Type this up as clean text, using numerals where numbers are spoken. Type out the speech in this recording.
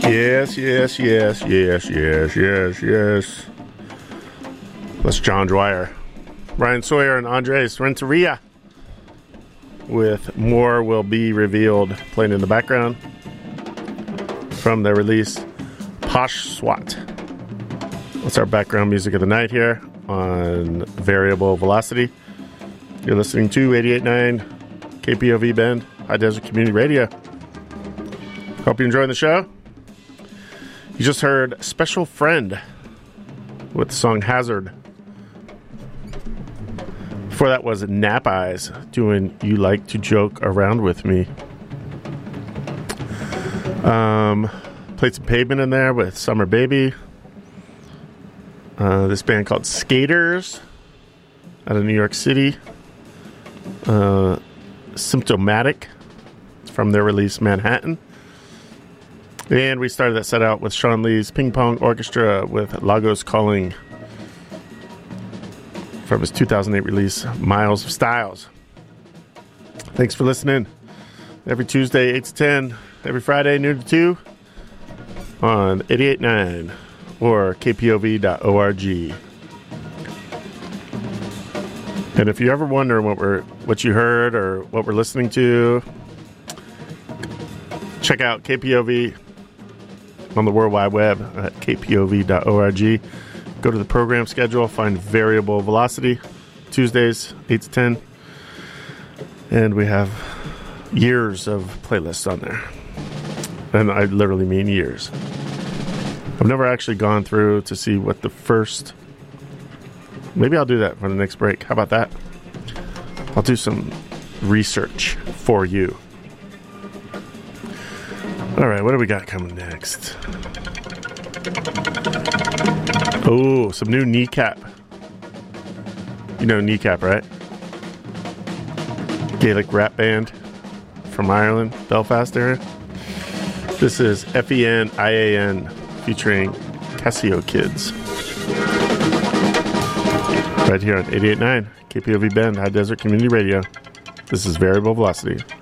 Yes. That's John Dwyer, Ryan Sawyer, and Andres Renteria with More Will Be Revealed playing in the background from their release Posh Swat. That's our background music of the night here on Variable Velocity. You're listening to 88.9 KPOV Bend, High Desert Community Radio. Hope you're enjoying the show. You just heard Special Friend with the song Hazard. Before that was Nap Eyes doing You Like to Joke Around With Me. Played some Pavement in there with Summer Baby. This band called Skaters out of New York City. Symptomatic from their release Manhattan. And we started that set out with Sean Lee's Ping Pong Orchestra with Lagos Calling from his 2008 release Miles of Styles. Thanks for listening. Every Tuesday 8 to 10, every Friday noon to 2 on 88.9 or kpov.org. And if you ever wonder what you heard or what we're listening to, check out KPOV on the World Wide Web at kpov.org. Go to the program schedule, find Variable Velocity, Tuesdays, 8 to 10. And we have years of playlists on there. And I literally mean years. I've never actually gone through to see what the first... Maybe I'll do that for the next break. How about that? I'll do some research for you. All right, what do we got coming next? Oh, some new Kneecap. You know Kneecap, right? Gaelic rap band from Ireland, Belfast area. This is FENIAN featuring Casio Kids. Right here on 88.9 KPOV Bend, High Desert Community Radio. This is Variable Velocity.